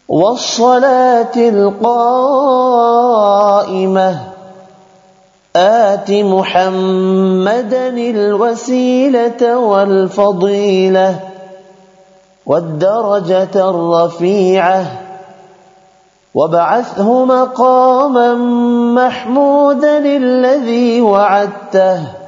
والصلاة القائمة آت محمدا الوسيلة والفضيلة والدرجة الرفيعة وابعثه مقاما محمودا الذي وعدته